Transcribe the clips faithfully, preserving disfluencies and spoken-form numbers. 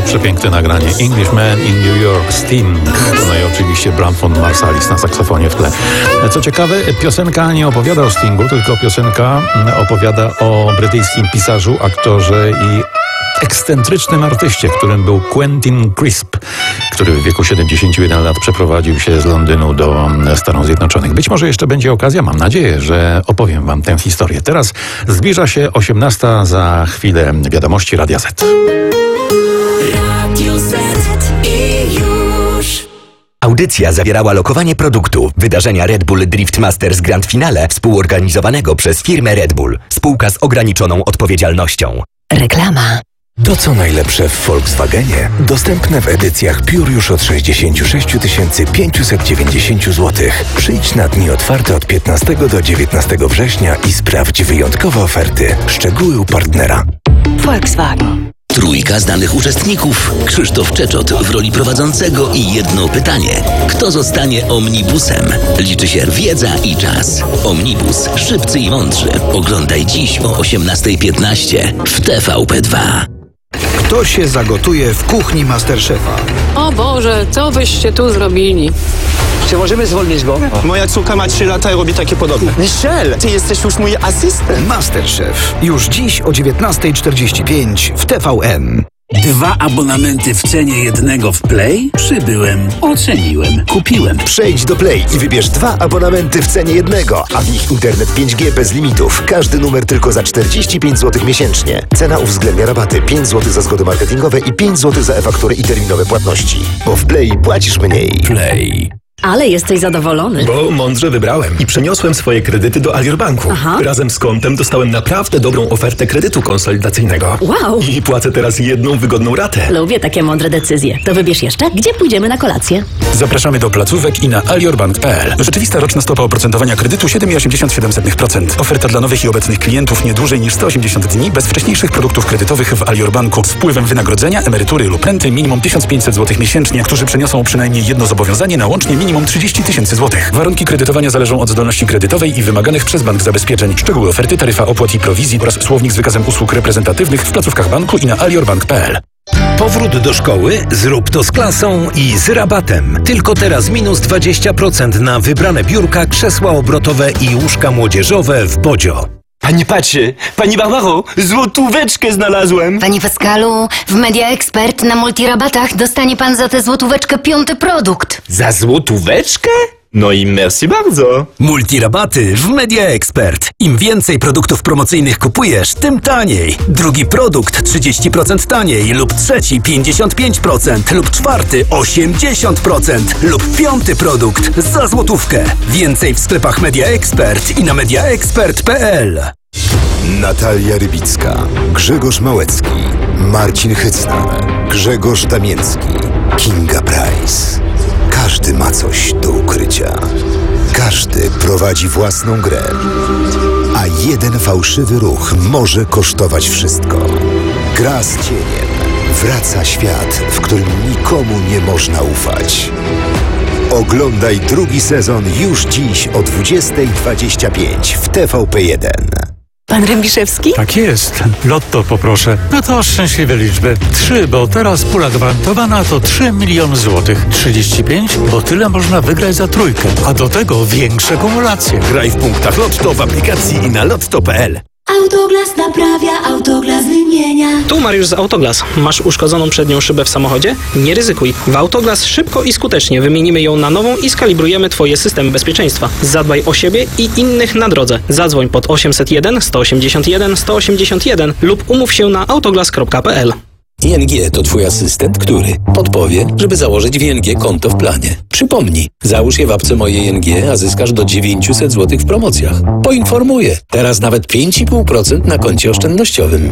przepiękne nagranie Englishman in New York, Sting. No i oczywiście Bram von Marsalis na saksofonie w tle. Co ciekawe, piosenka nie opowiada o Stingu, tylko piosenka opowiada o brytyjskim pisarzu, aktorze i ekscentrycznym artyście, którym był Quentin Crisp, który w wieku siedemdziesięciu jeden lat przeprowadził się z Londynu do Stanów Zjednoczonych. Być może jeszcze będzie okazja, mam nadzieję, że opowiem wam tę historię. Teraz zbliża się osiemnasta, za chwilę wiadomości Radia Z. Radio Z i już. Audycja zawierała lokowanie produktu wydarzenia Red Bull Drift Masters Grand Finale współorganizowanego przez firmę Red Bull, spółka z ograniczoną odpowiedzialnością. Reklama. To co najlepsze w Volkswagenie dostępne w edycjach Pure już od sześćdziesiąt sześć tysięcy pięćset dziewięćdziesiąt złotych. Przyjdź na dni otwarte od piętnastego do dziewiętnastego września i sprawdź wyjątkowe oferty. Szczegóły u partnera. Volkswagen. Trójka znanych uczestników. Krzysztof Czeczot w roli prowadzącego i jedno pytanie. Kto zostanie omnibusem? Liczy się wiedza i czas. Omnibus. Szybcy i mądrzy. Oglądaj dziś o osiemnasta piętnaście w T V P dwa. Kto się zagotuje w kuchni Masterchefa? O Boże, co wyście tu zrobili? Czy możemy zwolnić go? Moja córka ma trzy lata i robi takie podobne. Michel, ty jesteś już mój asystent. Masterchef. Już dziś o dziewiętnasta czterdzieści pięć w T V N. Dwa abonamenty w cenie jednego w Play? Przybyłem, oceniłem, kupiłem. Przejdź do Play i wybierz dwa abonamenty w cenie jednego, a w nich internet pięć G bez limitów. Każdy numer tylko za czterdzieści pięć złotych miesięcznie. Cena uwzględnia rabaty pięć złotych za zgody marketingowe i pięć złotych za e-faktury i terminowe płatności. Bo w Play płacisz mniej. Play. Ale jesteś zadowolony. Bo mądrze wybrałem i przeniosłem swoje kredyty do Alior Banku. Aha. Razem z kontem dostałem naprawdę dobrą ofertę kredytu konsolidacyjnego. Wow. I płacę teraz jedną wygodną ratę. Lubię takie mądre decyzje. To wybierz jeszcze, gdzie pójdziemy na kolację. Zapraszamy do placówek i na aliorbank kropka p l. Rzeczywista roczna stopa oprocentowania kredytu siedem przecinek osiemdziesiąt siedem procent. Oferta dla nowych i obecnych klientów nie dłużej niż sto osiemdziesiąt dni bez wcześniejszych produktów kredytowych w Alior Banku z wpływem wynagrodzenia, emerytury lub renty minimum tysiąc pięćset złotych miesięcznie, którzy przeniosą przynajmniej jedno zobowiązanie na łącznie minimum trzydzieści tysięcy złotych. Warunki kredytowania zależą od zdolności kredytowej i wymaganych przez bank zabezpieczeń. Szczegóły oferty, taryfa opłat i prowizji oraz słownik z wykazem usług reprezentatywnych w placówkach banku i na aliorbank kropka p l. Powrót do szkoły? Zrób to z klasą i z rabatem. Tylko teraz minus dwadzieścia procent na wybrane biurka, krzesła obrotowe i łóżka młodzieżowe w Bodzio. Pani patrzy, pani Barbaro, złotóweczkę znalazłem. Panie Pascalu, w Media Expert na multirabatach dostanie pan za tę złotóweczkę piąty produkt. Za złotóweczkę? No i merci bardzo. Multirabaty w Media Expert. Im więcej produktów promocyjnych kupujesz, tym taniej. Drugi produkt trzydzieści procent taniej lub trzeci pięćdziesiąt pięć procent lub czwarty osiemdziesiąt procent lub piąty produkt za złotówkę. Więcej w sklepach Media Expert i na mediaexpert kropka p l. Natalia Rybicka, Grzegorz Małecki, Marcin Hycnar, Grzegorz Damięcki, Kinga Price. Każdy ma coś do ukrycia. Każdy prowadzi własną grę. A jeden fałszywy ruch może kosztować wszystko. Gra z cieniem. Wraca świat, w którym nikomu nie można ufać. Oglądaj drugi sezon już dziś o dwudziesta dwadzieścia pięć w T V P jeden. Pan Rębiszewski? Tak jest. Lotto poproszę. No to szczęśliwe liczby. Trzy, bo teraz pula gwarantowana to trzy miliony złotych. trzydzieści pięć, bo tyle można wygrać za trójkę. A do tego większe kumulacje. Graj w punktach Lotto w aplikacji i na lotto kropka p l. Autoglas naprawia, Autoglas wymienia. Tu Mariusz z Autoglas. Masz uszkodzoną przednią szybę w samochodzie? Nie ryzykuj. W Autoglas szybko i skutecznie wymienimy ją na nową i skalibrujemy Twoje systemy bezpieczeństwa. Zadbaj o siebie i innych na drodze. Zadzwoń pod osiemset jeden sto osiemdziesiąt jeden sto osiemdziesiąt jeden lub umów się na autoglas kropka p l. I N G to Twój asystent, który podpowie, żeby założyć w I N G konto w planie. Przypomnij, załóż je w apce Moje I N G, a zyskasz do dziewięćset złotych w promocjach. Poinformuję, teraz nawet pięć i pół procent na koncie oszczędnościowym.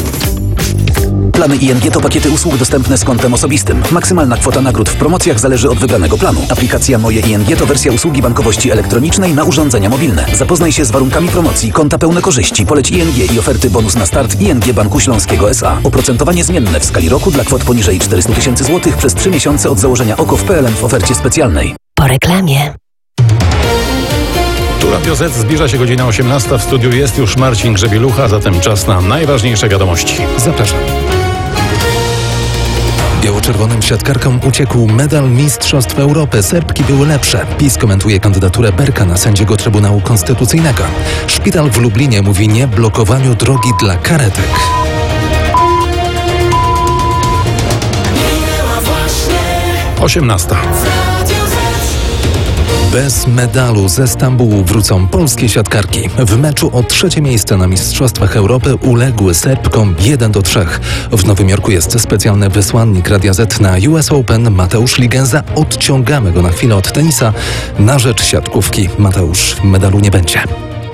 Plany I N G to pakiety usług dostępne z kontem osobistym. Maksymalna kwota nagród w promocjach zależy od wybranego planu. Aplikacja Moje I N G to wersja usługi bankowości elektronicznej na urządzenia mobilne. Zapoznaj się z warunkami promocji, konta pełne korzyści, poleć I N G i oferty bonus na start I N G Banku Śląskiego S A. Oprocentowanie zmienne w skali roku dla kwot poniżej czterysta tysięcy złotych przez trzy miesiące od założenia O K O w P L N w ofercie specjalnej. Po reklamie. Tu Radio Z, zbliża się godzina osiemnasta. W studiu jest już Marcin Grzebielucha, zatem czas na najważniejsze wiadomości. Zapraszam. biało-czerwonym siatkarkom uciekł medal Mistrzostw Europy. Serbki były lepsze. PiS komentuje kandydaturę Berka na sędziego Trybunału Konstytucyjnego. Szpital w Lublinie mówi nie blokowaniu drogi dla karetek. osiemnasta. Bez medalu ze Stambułu wrócą polskie siatkarki. W meczu o trzecie miejsce na Mistrzostwach Europy uległy Serbkom jeden do trzech. W Nowym Jorku jest specjalny wysłannik Radia Z na U S Open Mateusz Ligenza. Odciągamy go na chwilę od tenisa na rzecz siatkówki. Mateusz, medalu nie będzie.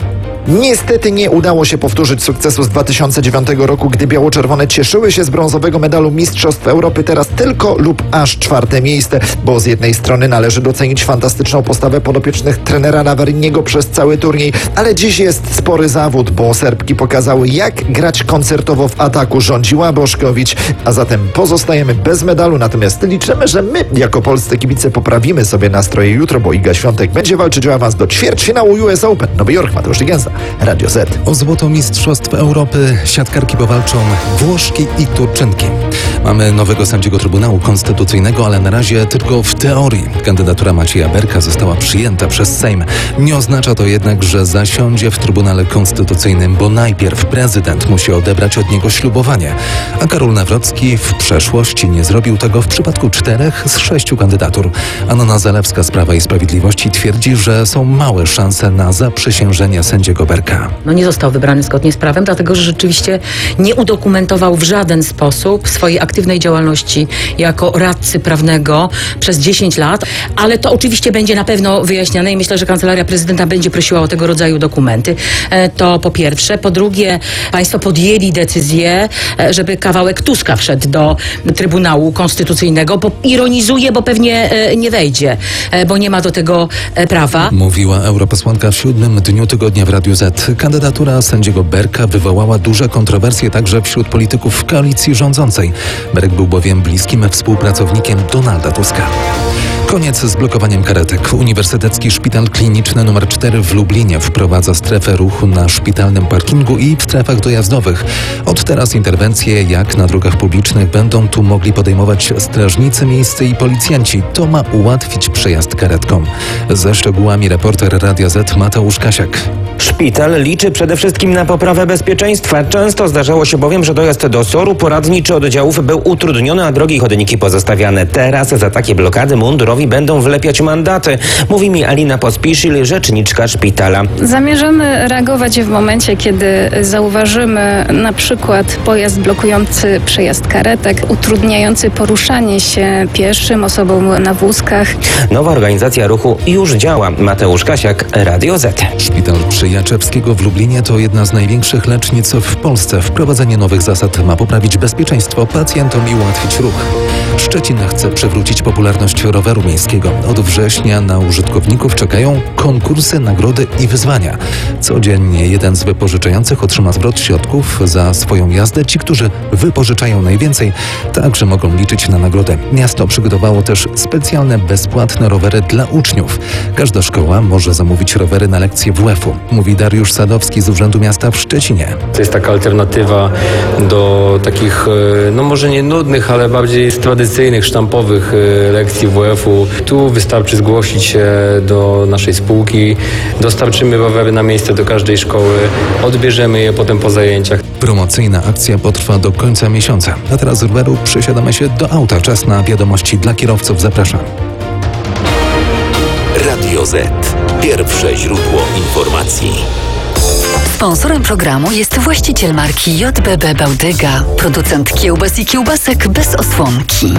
Niestety nie udało się powtórzyć sukcesu z dwa tysiące dziewiątego roku, gdy biało-czerwone cieszyły się z brązowego medalu Mistrzostw Europy. Teraz tylko lub aż czwarte miejsce, bo z jednej strony należy docenić fantastyczną postawę podopiecznych trenera Navariniego przez cały turniej, ale dziś jest spory zawód, bo Serbki pokazały, jak grać koncertowo w ataku rządziła Boszkowicz, a zatem pozostajemy bez medalu, natomiast liczymy, że my jako polscy kibice poprawimy sobie nastroje jutro, bo Iga Świątek będzie walczyć o awans do ćwierćfinału U S Open. Nowy Jork, Mateusz Ligenza, Radio Z. O złoto Mistrzostw Europy siatkarki powalczą Włoszki i Turczynki. Mamy nowego sędziego Trybunału Konstytucyjnego, ale na razie tylko w teorii. Kandydatura Macieja Berka została przyjęta przez Sejm. Nie oznacza to jednak, że zasiądzie w Trybunale Konstytucyjnym, bo najpierw prezydent musi odebrać od niego ślubowanie. A Karol Nawrocki w przeszłości nie zrobił tego w przypadku czterech z sześciu kandydatur. Anna Zalewska z Prawa i Sprawiedliwości twierdzi, że są małe szanse na zaprzysiężenie sędziego Berka. No nie został wybrany zgodnie z prawem, dlatego że rzeczywiście nie udokumentował w żaden sposób swojej aktywnej działalności jako radcy prawnego przez dziesięć lat, ale to oczywiście będzie na pewno wyjaśniane i myślę, że Kancelaria Prezydenta będzie prosiła o tego rodzaju dokumenty. To po pierwsze. Po drugie, państwo podjęli decyzję, żeby kawałek Tuska wszedł do Trybunału Konstytucyjnego, bo ironizuje, bo pewnie nie wejdzie, bo nie ma do tego prawa. Mówiła europosłanka w siódmym dniu tygodnia w Radiu Z. Kandydatura sędziego Berka wywołała duże kontrowersje także wśród polityków w koalicji rządzącej. Berek był bowiem bliskim współpracownikiem Donalda Tuska. Koniec z blokowaniem karetek. Uniwersytecki Szpital Kliniczny numer cztery w Lublinie wprowadza strefę ruchu na szpitalnym parkingu i w strefach dojazdowych. Od teraz interwencje jak na drogach publicznych będą tu mogli podejmować strażnicy miejscy i policjanci. To ma ułatwić przejazd karetkom. Ze szczegółami reporter Radia Z Mateusz Kasiak. Szpital liczy przede wszystkim na poprawę bezpieczeństwa. Często zdarzało się bowiem, że dojazd do soru, poradni czy oddziałów był utrudniony, a drogi chodniki pozostawiane. Teraz za takie blokady mundurowi będą wlepiać mandaty. Mówi mi Alina Pospiszil, rzeczniczka szpitala. Zamierzamy reagować w momencie, kiedy zauważymy na przykład pojazd blokujący przejazd karetek, utrudniający poruszanie się pieszym, osobom na wózkach. Nowa organizacja ruchu już działa. Mateusz Kasiak, Radio Z. Szpital przy Jaczewskiego w Lublinie to jedna z największych lecznic w Polsce. Wprowadzenie nowych zasad ma poprawić bezpieczeństwo pacjentom i ułatwić ruch. Szczecin chce przywrócić popularność roweru miejskiego. Od września na użytkowników czekają konkursy, nagrody i wyzwania. Codziennie jeden z wypożyczających otrzyma zwrot środków za swoją jazdę. Ci, którzy wypożyczają najwięcej, także mogą liczyć na nagrodę. Miasto przygotowało też specjalne bezpłatne rowery dla uczniów. Każda szkoła może zamówić rowery na lekcje W F u, mówi Dariusz Sadowski z Urzędu Miasta w Szczecinie. To jest taka alternatywa do takich, no może nie nudnych, ale bardziej tradycyjnych, sztampowych lekcji W F u. Tu wystarczy zgłosić się do naszej spółki, dostarczymy rowery na miejsce do każdej szkoły, odbierzemy je potem po zajęciach. Promocyjna akcja potrwa do końca miesiąca. A teraz z roweru przesiadamy się do auta. Czas na wiadomości dla kierowców. Zapraszam. Radio Z. Pierwsze źródło informacji. Sponsorem programu jest właściciel marki J B B Bałdyga, producent kiełbas i kiełbasek bez osłonki.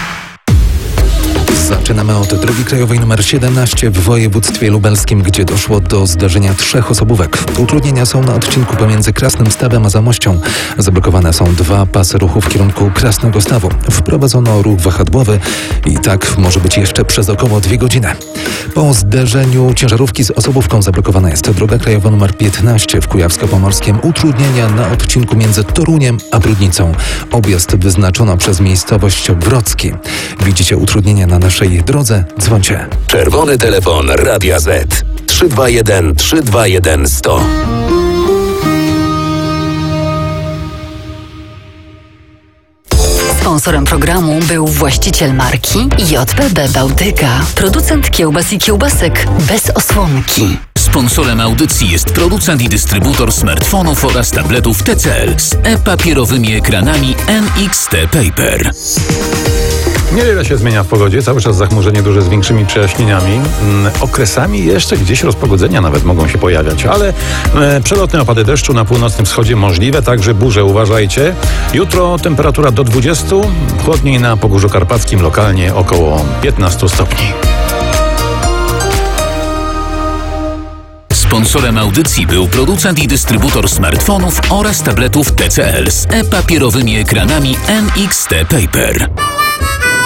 Zaczynamy od drogi krajowej nr siedemnaście w województwie lubelskim, gdzie doszło do zdarzenia trzech osobówek. Utrudnienia są na odcinku pomiędzy Krasnym Stawem a Zamością. Zablokowane są dwa pasy ruchu w kierunku Krasnego Stawu. Wprowadzono ruch wahadłowy i tak może być jeszcze przez około dwie godziny. Po zderzeniu ciężarówki z osobówką zablokowana jest droga krajowa nr piętnaście w Kujawsko-Pomorskiem. Utrudnienia na odcinku między Toruniem a Brudnicą. Objazd wyznaczono przez miejscowość Wrocki. Widzicie utrudnienia na naszej drodze? Dzwońcie. Czerwony telefon Radia Z. trzy dwa jeden trzy dwa jeden sto. Sponsorem programu był właściciel marki J B B Bałtyka, producent kiełbas i kiełbasek bez osłonki. Sponsorem audycji jest producent i dystrybutor smartfonów oraz tabletów T C L z e-papierowymi ekranami N X T Paper. Niewiele się zmienia w pogodzie, cały czas zachmurzenie duże z większymi przejaśnieniami. Mm, okresami jeszcze gdzieś rozpogodzenia nawet mogą się pojawiać, ale e, przelotne opady deszczu na północnym wschodzie możliwe, także burze uważajcie. Jutro temperatura do dwudziestu, chłodniej na Pogórzu Karpackim, lokalnie około piętnastu stopni. Sponsorem audycji był producent i dystrybutor smartfonów oraz tabletów T C L z e-papierowymi ekranami N X T Paper.